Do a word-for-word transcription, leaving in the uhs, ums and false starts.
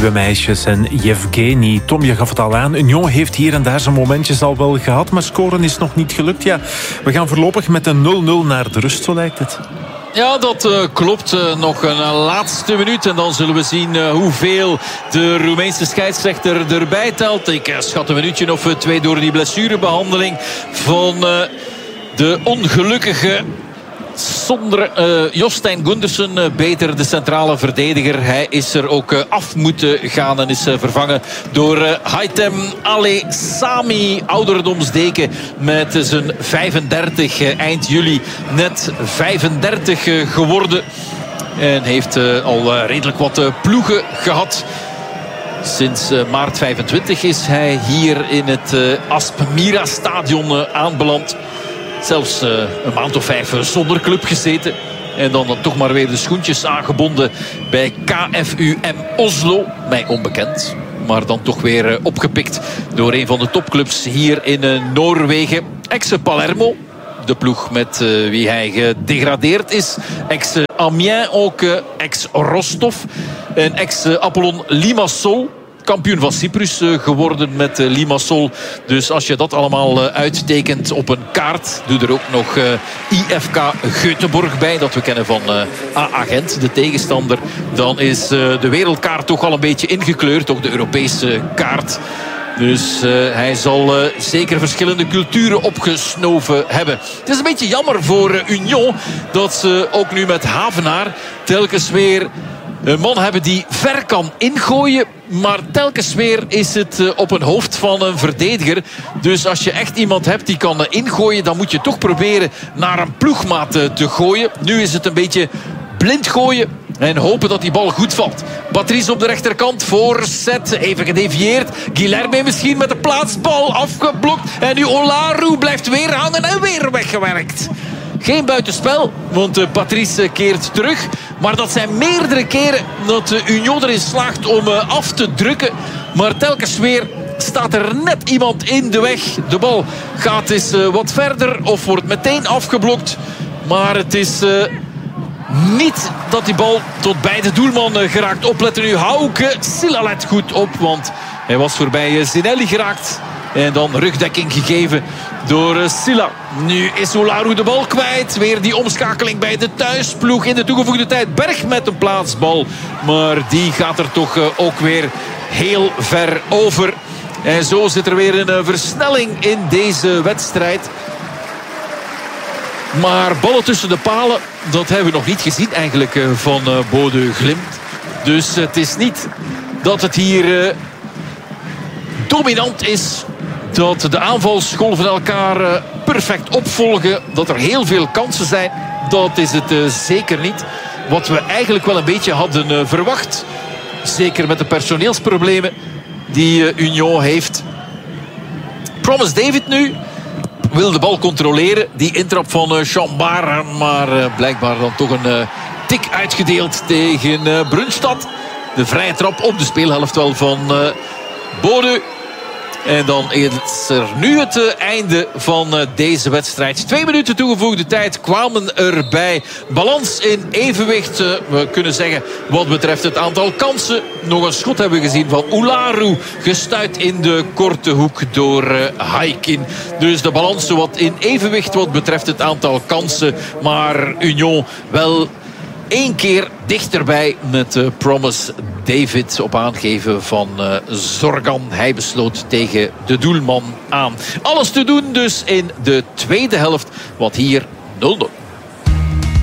nieuwe meisjes en Yevgeny. Tom, je gaf het al aan. Union heeft hier en daar zijn momentjes al wel gehad, maar scoren is nog niet gelukt. Ja, we gaan voorlopig met een nul nul naar de rust, zo lijkt het. Ja, dat uh, klopt. Uh, nog een uh, laatste minuut. En dan zullen we zien uh, hoeveel de Roemeense scheidsrechter erbij telt. Ik uh, schat een minuutje of uh, twee door die blessurebehandeling van uh, de ongelukkige Zonder uh, Jostein Gundersen, uh, beter de centrale verdediger. Hij is er ook uh, af moeten gaan en is uh, vervangen door uh, Haitem Ale Sami, ouderdomsdeken met uh, zijn vijfendertig, uh, eind juli net vijfendertig uh, geworden. En heeft uh, al uh, redelijk wat uh, ploegen gehad. Sinds uh, maart vijfentwintig is hij hier in het uh, Aspmira stadion uh, aanbeland. Zelfs uh, een maand of vijf zonder club gezeten. En dan, dan toch maar weer de schoentjes aangebonden bij K F U M Oslo. Mij onbekend. Maar dan toch weer uh, opgepikt door een van de topclubs hier in uh, Noorwegen. Ex-Palermo. De ploeg met uh, wie hij gedegradeerd is. Ex-Amiens ook. Uh, ex-Rostov. En ex-Apollon Limassol. Kampioen van Cyprus geworden met Limassol. Dus als je dat allemaal uittekent op een kaart, doe er ook nog I F K Göteborg bij, dat we kennen van A A Gent, de tegenstander. Dan is de wereldkaart toch al een beetje ingekleurd, ook de Europese kaart. Dus uh, hij zal uh, zeker verschillende culturen opgesnoven hebben. Het is een beetje jammer voor uh, Union dat ze ook nu met Havenaar telkens weer een man hebben die ver kan ingooien. Maar telkens weer is het uh, op een hoofd van een verdediger. Dus als je echt iemand hebt die kan uh, ingooien, dan moet je toch proberen naar een ploegmaat uh, te gooien. Nu is het een beetje blind gooien en hopen dat die bal goed valt. Patrice op de rechterkant, voorzet, even gedevieerd. Guilherme misschien met de plaatsbal afgeblokt. En nu Olaru blijft weer hangen en weer weggewerkt. Geen buitenspel, want uh, Patrice keert terug. Maar dat zijn meerdere keren dat uh, Union erin slaagt om uh, af te drukken. Maar telkens weer staat er net iemand in de weg. De bal gaat eens uh, wat verder of wordt meteen afgeblokt. Maar het is uh, niet dat die bal tot bij de doelman uh, geraakt. Opletten nu, Hauke Silla let goed op, want hij was voorbij uh, Zinelli geraakt. En dan rugdekking gegeven door uh, Silla. Nu is Olaru de bal kwijt. Weer die omschakeling bij de thuisploeg in de toegevoegde tijd. Berg met een plaatsbal. Maar die gaat er toch uh, ook weer heel ver over. En zo zit er weer een uh, versnelling in deze wedstrijd. Maar ballen tussen de palen, dat hebben we nog niet gezien eigenlijk uh, van uh, Bode Glimt. Dus uh, het is niet dat het hier uh, dominant is. Dat de aanvalsgolven elkaar uh, perfect opvolgen. Dat er heel veel kansen zijn. Dat is het uh, zeker niet. Wat we eigenlijk wel een beetje hadden uh, verwacht. Zeker met de personeelsproblemen die uh, Union heeft. Promise David nu wil de bal controleren. Die intrap van uh, Chambard. Maar uh, blijkbaar dan toch een uh, tik uitgedeeld tegen uh, Brunstad. De vrije trap op de speelhelft wel van uh, Bode. En dan is er nu het uh, einde van uh, deze wedstrijd. Twee minuten toegevoegde tijd kwamen erbij. Balans in evenwicht. Uh, we kunnen zeggen wat betreft het aantal kansen. Nog een schot hebben we gezien van Olaru. Gestuit in de korte hoek door uh, Haikin. Dus de balans wat in evenwicht wat betreft het aantal kansen. Maar Union wel Eén keer dichterbij met uh, Promise David op aangeven van uh, Zorgan. Hij besloot tegen de doelman aan. Alles te doen dus in de tweede helft. Wat hier nul nul.